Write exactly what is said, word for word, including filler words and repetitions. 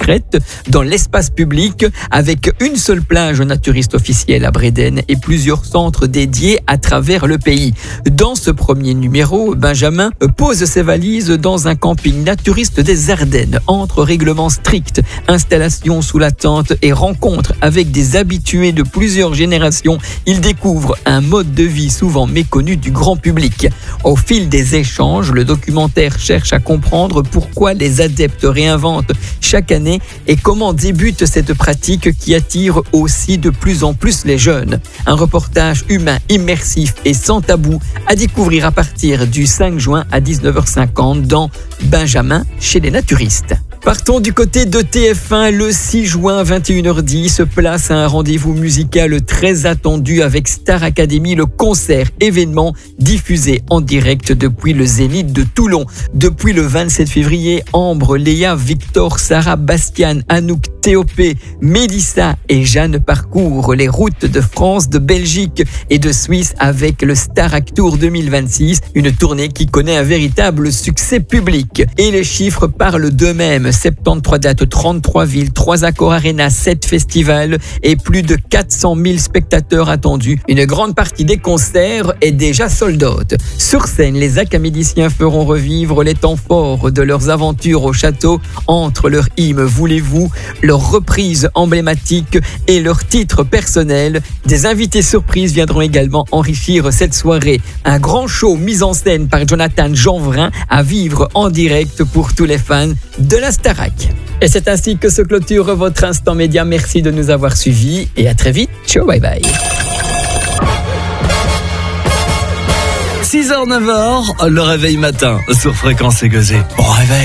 discrète dans l'espace public avec une seule plage naturiste officielle à Bredene et plusieurs centres dédiés à travers le pays. Dans ce premier numéro, Benjamin pose ses valises dans un camping naturiste des Ardennes entre règlements stricts, installations sous la tente et rencontres avec des habitués de plusieurs générations. Il découvre un mode de vie souvent méconnu du grand public. Au fil des échanges, le documentaire cherche à comprendre pourquoi les adeptes réinventent chaque année et comment débute cette pratique qui attire aussi de plus en plus les jeunes. Un reportage humain, immersif et sans tabou à découvrir à partir du cinq juin à dix-neuf heures cinquante dans Benjamin chez les naturistes. Partons du côté de T F un, le six juin, vingt et une heures dix, place à un rendez-vous musical très attendu avec Star Academy, le concert événement diffusé en direct depuis le Zénith de Toulon. Depuis le vingt-sept février, Ambre, Léa, Victor, Sarah, Bastian, Anouk, Théopé, Mélissa et Jeanne parcourent les routes de France, de Belgique et de Suisse avec le Starac Tour deux mille vingt-six, une tournée qui connaît un véritable succès public. Et les chiffres parlent d'eux-mêmes. soixante-treize dates, trente-trois villes, trois accords Arena, sept festivals et plus de quatre cent mille spectateurs attendus. Une grande partie des concerts est déjà sold out. Sur scène, les Acamédiciens feront revivre les temps forts de leurs aventures au château entre leur hymne Voulez-vous, leurs reprises emblématiques et leurs titres personnels. Des invités surprises viendront également enrichir cette soirée. Un grand show mis en scène par Jonathan Jeanvrin à vivre en direct pour tous les fans de la Starac. Et c'est ainsi que se clôture votre Instant Média. Merci de nous avoir suivis et à très vite. Ciao, bye bye. six heures neuf heures, le réveil matin sur Fréquence Égosée. Bon réveil.